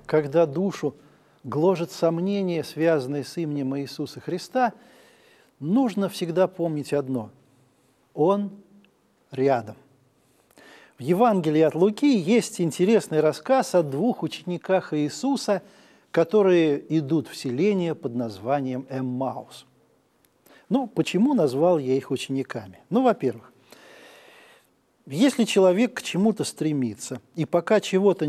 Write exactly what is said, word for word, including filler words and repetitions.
когда душу гложет сомнения, связанные с именем Иисуса Христа, нужно всегда помнить одно – Он рядом. В Евангелии от Луки есть интересный рассказ о двух учениках Иисуса, которые идут в селение под названием Эммаус. Ну, почему назвал я их учениками? Ну, во-первых, если человек к чему-то стремится, и пока чего-то